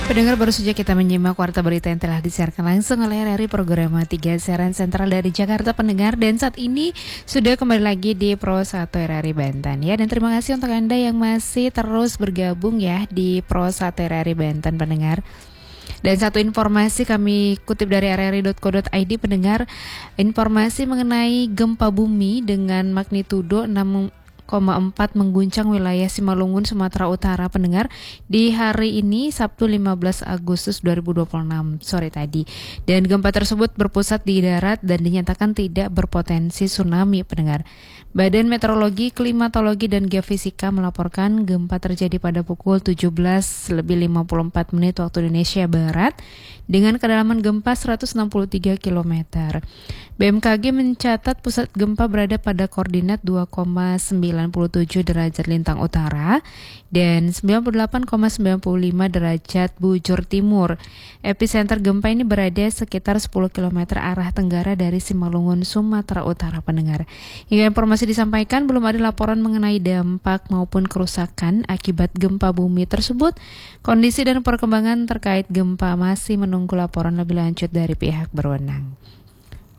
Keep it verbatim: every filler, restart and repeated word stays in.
Pendengar, baru saja kita menyimak warta berita yang telah disiarkan langsung oleh R R I Programa tiga siaran sentral dari Jakarta, pendengar. Dan saat ini sudah kembali lagi di Pro satu R R I Banten ya. Dan terima kasih untuk Anda yang masih terus bergabung ya di Pro satu R R I Banten, pendengar. Dan satu informasi kami kutip dari r r i dot co dot i d, pendengar, informasi mengenai gempa bumi dengan magnitudo enam koma empat mengguncang wilayah Simalungun, Sumatera Utara, pendengar, di hari ini Sabtu lima belas Agustus dua ribu dua puluh enam sore tadi. Dan gempa tersebut berpusat di darat dan dinyatakan tidak berpotensi tsunami, pendengar. Badan Meteorologi, Klimatologi, dan Geofisika melaporkan gempa terjadi pada pukul tujuh belas lebih lima puluh empat menit waktu Indonesia Barat dengan kedalaman gempa seratus enam puluh tiga kilometer. B M K G mencatat pusat gempa berada pada koordinat dua koma sembilan tujuh derajat lintang utara dan sembilan puluh delapan koma sembilan lima derajat bujur timur. Epicenter gempa ini berada sekitar sepuluh kilometer arah tenggara dari Simalungun, Sumatera Utara, pendengar. Hingga informasi disampaikan, belum ada laporan mengenai dampak maupun kerusakan akibat gempa bumi tersebut. Kondisi dan perkembangan terkait gempa masih menunggu laporan lebih lanjut dari pihak berwenang.